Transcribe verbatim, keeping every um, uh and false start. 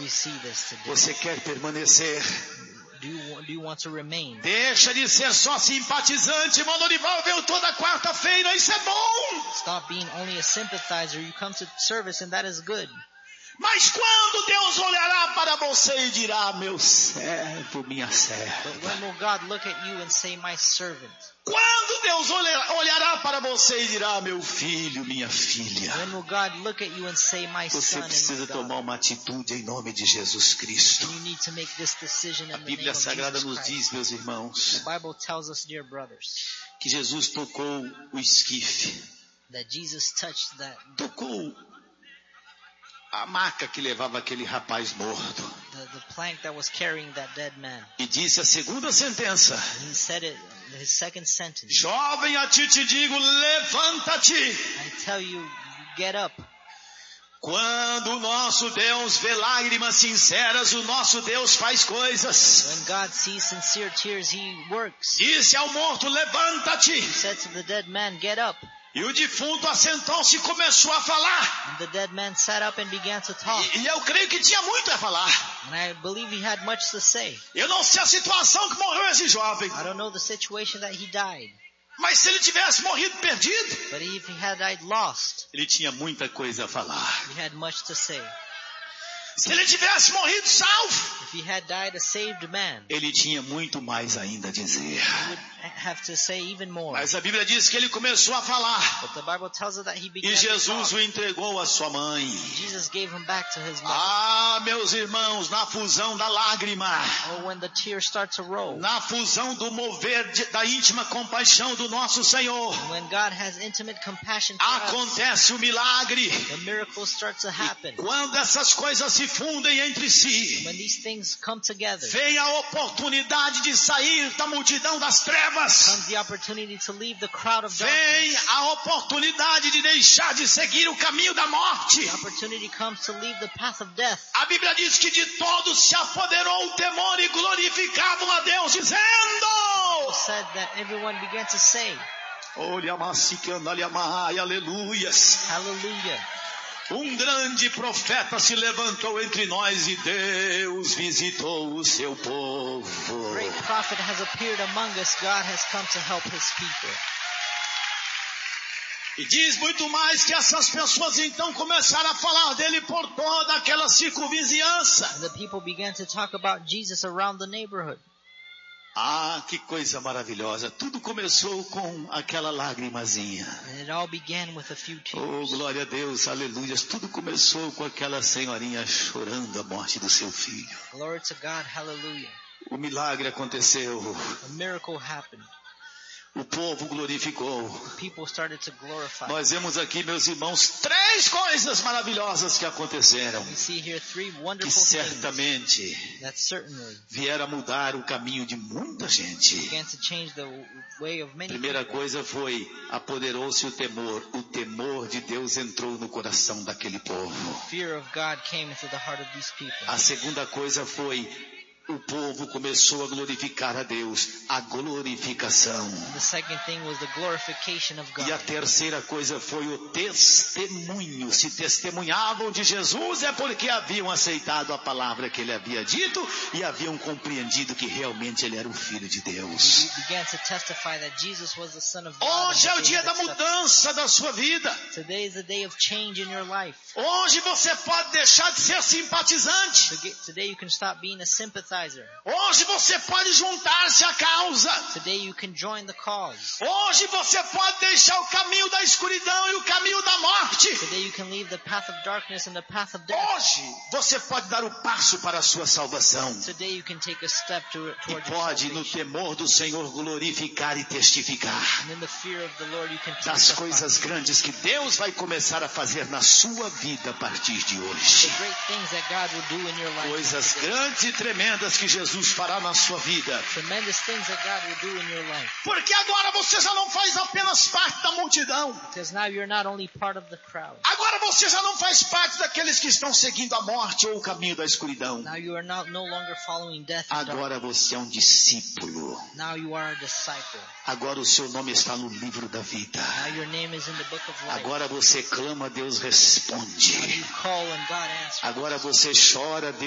we see this today. Você quer permanecer? Do you, do you want to remain? Deixa de ser só simpatizante, irmão Dorival veio toda quarta-feira, isso é bom. Stop being only a sympathizer. You come to service and that is good. Mas quando Deus olhará para você e dirá, meu servo, minha serva. But when will God look at you and say, my servant? Quando Deus olhará para você e dirá, meu filho, minha filha. When will God look at you and say, my Você son and precisa my tomar uma atitude em nome de Jesus Cristo. And you need to make this decision in A the name Bíblia of Sagrada Jesus nos Christ. diz, meus irmãos, The Bible tells us, dear brothers, que Jesus tocou o esquife, that Jesus touched that tocou a maca que levava aquele rapaz morto. the, the plank that was carrying that dead man. E disse a segunda sentença, He said it, his second sentence. jovem, a ti te digo, levanta-te. I tell you, get up. Quando o nosso Deus vê lágrimas sinceras, o nosso Deus faz coisas. When God sees sincere tears, He works. Disse ao morto, levanta-te. He said to the dead man, get up. E o defunto assentou-se e começou a falar. And the dead man sat up and began to talk. E, e eu creio que tinha muito a falar. And I believe he had much to say. Eu não sei a situação que morreu esse jovem. I don't know the situation that he died. Mas se ele tivesse morrido perdido, But if he had died lost, ele tinha muita coisa a falar. he had much to say. Se ele tivesse morrido salvo, If he had died a saved man, ele tinha muito mais ainda a dizer. he would have to say even more. Mas a Bíblia diz que ele começou a falar. But the Bible tells us that he began E to Jesus talk. o entregou à sua mãe. Jesus gave him back to his mother. Ah, meus irmãos, na fusão da lágrima, Oh, when the tears start to roll, na fusão do mover de, da íntima compaixão do nosso Senhor, when God has intimate compassion for us, acontece o milagre. the miracles start to happen. Quando essas coisas se fundem entre si, When these things come together, vem a oportunidade de sair da multidão das trevas. comes the opportunity to leave the crowd of Vem darkness. a oportunidade de deixar de seguir o caminho da morte. The opportunity comes to leave the path of death. A Bíblia diz que de todos se apoderou o temor e glorificavam a Deus, It dizendo: said that everyone began to say, Olha, aleluias. hallelujah. Um grande profeta se levantou entre nós e Deus visitou o seu povo. A great prophet has appeared among us. God has come to help his people. E diz muito mais que essas pessoas então começaram a falar dele por toda aquela circunvizinhança. And the people began to talk about Jesus around the neighborhood. Ah, que coisa maravilhosa. Tudo começou com aquela lagrimazinha. And it all began with a few Oh, tears. glória a Deus, aleluia. Tudo começou com aquela senhorinha chorando a morte do seu filho. Glory to God, hallelujah. O milagre aconteceu. A miracle happened. O povo glorificou. People started to glorify. Nós vemos aqui, meus irmãos, três coisas maravilhosas que aconteceram. We see here three Que wonderful things certamente that certainly vieram a mudar o caminho de muita gente. began to change the way of many Primeira people. coisa foi, apoderou-se o temor. O temor de Deus entrou no coração daquele povo. Fear of God came into the heart of these people. A segunda coisa foi, o povo começou a glorificar a Deus. A glorificação. The second thing was the glorification of God. E a terceira coisa foi o testemunho. Se testemunhavam de Jesus é porque haviam aceitado a palavra que ele havia dito e haviam compreendido que realmente ele era o Filho de Deus. We began to testify that Jesus was the Son of God. Hoje é and o that they dia had da accepted. mudança da sua vida. Today is the day of change in your life. Hoje você pode deixar de ser simpatizante. Toge- Today you can stop being a sympathizer. Hoje você pode juntar-se à causa. Today you can join the cause. Hoje você pode deixar o caminho da escuridão e o caminho da morte. Today you can leave the path of darkness and the path of death. Hoje você pode dar o passo para a sua salvação. Today you can take a step to, E towards your pode, no salvation. temor do Senhor, glorificar e testificar And in the fear of the Lord you can das testify. coisas grandes que Deus vai começar a fazer na sua vida a partir de The hoje. great things that God will do in your life. Coisas today. grandes e tremendas que Jesus fará na sua vida. Tremendous things that God will do in your life. Porque agora você já não faz apenas parte da multidão. Because now you're not only part of the crowd. Agora você já não faz parte daqueles que estão seguindo a morte ou o caminho da escuridão. Now you are not, no longer following death and darkness. Agora você é um discípulo. Now you are a disciple. Agora o seu nome está no livro da vida. Now your name is in the book of life. Agora você clama, Deus Now responde. you call and God answers. Agora você chora,